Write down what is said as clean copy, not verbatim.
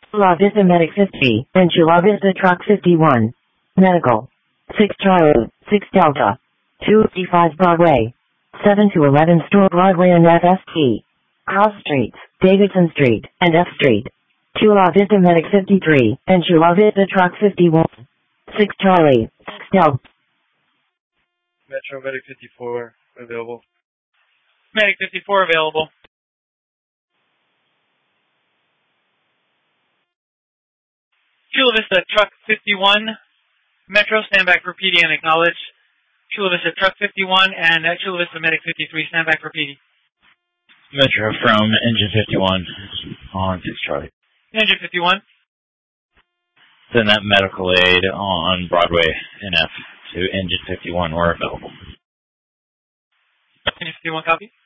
La Vista Medic 50, and Chula Vista Truck 51. Medical. 6 Charlie, 6 Delta. 255 Broadway. 7 to 11 Store Broadway and FST. Cross Streets, Davidson Street, and F Street. Chula Vista Medic 53, and Chula Vista Truck 51. 6 Charlie, 6 Delta. Metro Medic 54 available. Medic 54 available. Chula Vista Truck 51. Metro, stand back for PD and acknowledge. Chula Vista Truck 51 and Chula Vista Medic 53, stand back for PD. Metro from Engine 51 on 6 Charlie. Engine 51. Send that medical aid on Broadway NF to Engine 51 where available. Engine 51 copy.